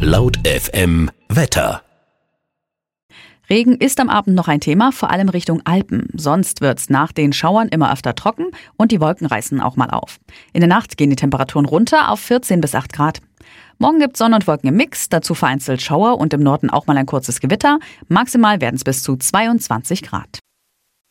Laut FM Wetter. Regen ist am Abend noch ein Thema, vor allem Richtung Alpen. Sonst wird's nach den Schauern immer öfter trocken und die Wolken reißen auch mal auf. In der Nacht gehen die Temperaturen runter auf 14 bis 8 Grad. Morgen gibt's Sonne und Wolken im Mix, dazu vereinzelt Schauer und im Norden auch mal ein kurzes Gewitter. Maximal werden es bis zu 22 Grad.